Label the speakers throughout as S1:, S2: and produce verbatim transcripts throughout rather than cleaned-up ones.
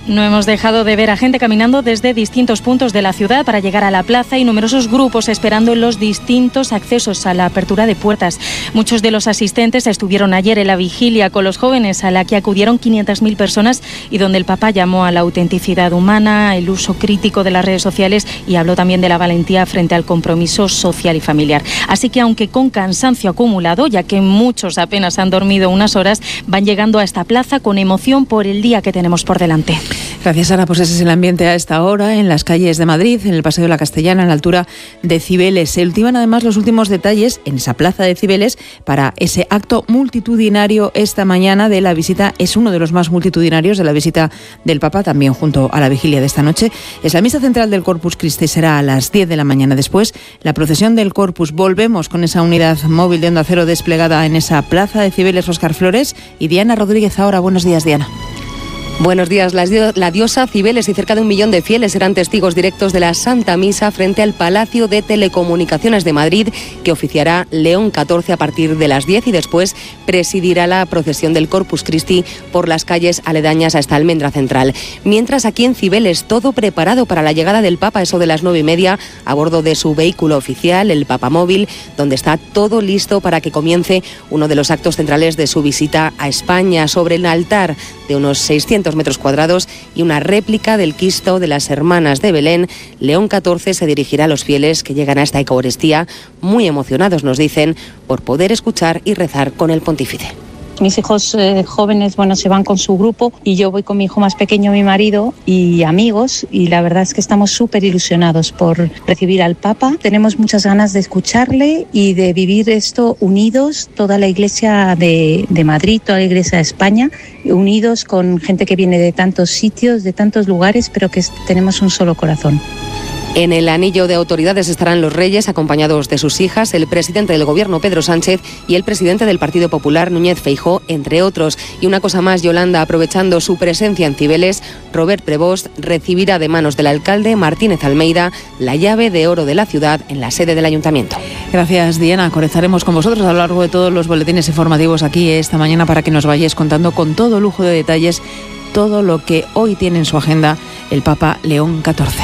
S1: No hemos dejado de ver a gente caminando desde distintos puntos de la ciudad para llegar a la plaza y numerosos grupos esperando en los distintos accesos a la apertura de puertas. Muchos de los asistentes estuvieron ayer en la vigilia con los jóvenes a la que acudieron quinientas mil personas y donde el Papa llamó a la autenticidad humana, el uso crítico de las redes sociales y habló también de la valentía frente al compromiso social y familiar. Así que aunque con cansancio acumulado, ya que muchos apenas han dormido unas horas, van llegando a esta plaza con emoción por el día que tenemos por delante.
S2: Gracias, Ana. Pues ese es el ambiente a esta hora en las calles de Madrid, en el Paseo de la Castellana, a la altura de Cibeles. Se ultiman además los últimos detalles en esa plaza de Cibeles para ese acto multitudinario esta mañana de la visita. Es uno de los más multitudinarios de la visita del Papa, también junto a la vigilia de esta noche. Es la misa central del Corpus Christi, será a las diez de la mañana. Después, la procesión del Corpus. Volvemos con esa unidad móvil de Onda Cero desplegada en esa plaza de Cibeles, Óscar Flores y Diana Rodríguez ahora. Buenos días, Diana.
S3: Buenos días. La diosa Cibeles y cerca de un millón de fieles serán testigos directos de la Santa Misa frente al Palacio de Telecomunicaciones de Madrid, que oficiará León catorce a partir de las diez y después presidirá la procesión del Corpus Christi por las calles aledañas a esta almendra central. Mientras aquí en Cibeles, todo preparado para la llegada del Papa, eso de las nueve y media, a bordo de su vehículo oficial, el Papamóvil, donde está todo listo para que comience uno de los actos centrales de su visita a España. Sobre el altar de unos seiscientos metros cuadrados y una réplica del Cristo de las Hermanas de Belén, León catorce se dirigirá a los fieles que llegan a esta Eucaristía muy emocionados, nos dicen, por poder escuchar y rezar con el pontífice.
S4: Mis hijos eh, jóvenes, bueno, se van con su grupo y yo voy con mi hijo más pequeño, mi marido y amigos, y la verdad es que estamos súper ilusionados por recibir al Papa. Tenemos muchas ganas de escucharle y de vivir esto unidos, toda la Iglesia de, de Madrid, toda la Iglesia de España, unidos con gente que viene de tantos sitios, de tantos lugares, pero que tenemos un solo corazón.
S3: En el anillo de autoridades estarán los reyes, acompañados de sus hijas, el presidente del gobierno, Pedro Sánchez, y el presidente del Partido Popular, Núñez Feijóo, entre otros. Y una cosa más, Yolanda, aprovechando su presencia en Cibeles, Robert Prevost recibirá de manos del alcalde, Martínez Almeida, la llave de oro de la ciudad en la sede del ayuntamiento.
S2: Gracias, Diana. Conectaremos con vosotros a lo largo de todos los boletines informativos aquí esta mañana para que nos vayáis contando con todo lujo de detalles todo lo que hoy tiene en su agenda el Papa León catorce.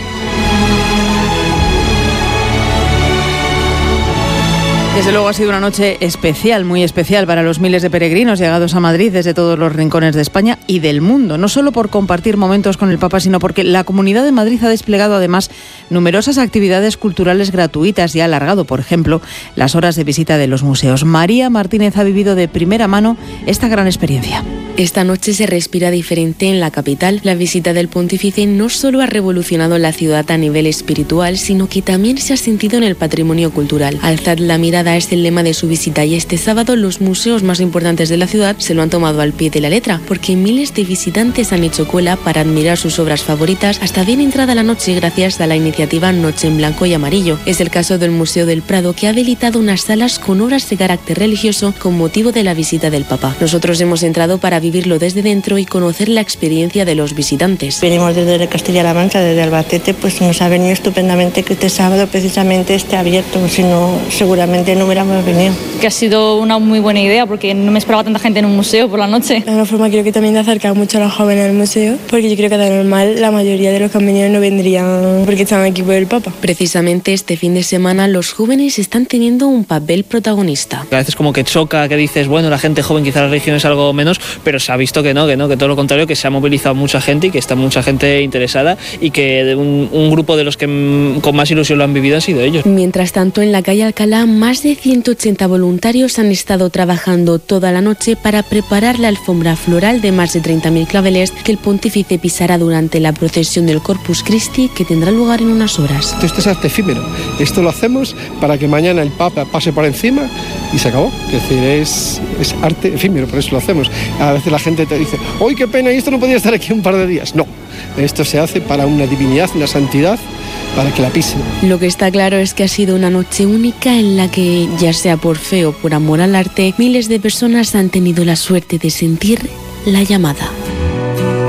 S2: Desde luego ha sido una noche especial, muy especial para los miles de peregrinos llegados a Madrid desde todos los rincones de España y del mundo, no solo por compartir momentos con el Papa, sino porque la Comunidad de Madrid ha desplegado además numerosas actividades culturales gratuitas y ha alargado, por ejemplo, las horas de visita de los museos. María Martínez ha vivido de primera mano esta gran experiencia.
S5: Esta noche se respira diferente en la capital. La visita del pontífice no solo ha revolucionado la ciudad a nivel espiritual, sino que también se ha sentido en el patrimonio cultural. Alzad la mirada es el lema de su visita y este sábado los museos más importantes de la ciudad se lo han tomado al pie de la letra, porque miles de visitantes han hecho cola para admirar sus obras favoritas hasta bien entrada la noche gracias a la iniciativa Noche en Blanco y Amarillo. Es el caso del Museo del Prado, que ha habilitado unas salas con obras de carácter religioso con motivo de la visita del Papa. Nosotros hemos entrado para vivirlo desde dentro y conocer la experiencia de los visitantes.
S6: Venimos desde Castilla-La Mancha, desde Albacete, pues nos ha venido estupendamente que este sábado precisamente esté abierto, si no seguramente no hubiéramos venido.
S7: Que ha sido una muy buena idea porque no me esperaba tanta gente en un museo por la noche.
S6: De alguna forma creo que también acerca mucho a los jóvenes al museo, porque yo creo que de normal la mayoría de los que han venido no vendrían porque están aquí por el Papa.
S5: Precisamente este fin de semana los jóvenes están teniendo un papel protagonista.
S8: A veces como que choca, que dices, bueno, la gente joven quizá la religión es algo menos, pero se ha visto que no, que no, que todo lo contrario, que se ha movilizado mucha gente y que está mucha gente interesada y que un, un grupo de los que con más ilusión lo han vivido han sido ellos.
S5: Mientras tanto, en la calle Alcalá, más de ciento ochenta voluntarios han estado trabajando toda la noche para preparar la alfombra floral de más de treinta mil claveles que el pontífice pisará durante la procesión del Corpus Christi, que tendrá lugar en unas horas.
S9: Esto es arte efímero. Esto lo hacemos para que mañana el Papa pase por encima y se acabó. Es decir, es, es arte efímero, por eso lo hacemos. A veces la gente te dice, ¡ay, qué pena! Y esto no podía estar aquí un par de días. No, esto se hace para una divinidad, una santidad, para que la pisen.
S5: Lo que está claro es que ha sido una noche única en la que, ya sea por fe o por amor al arte, miles de personas han tenido la suerte de sentir la llamada.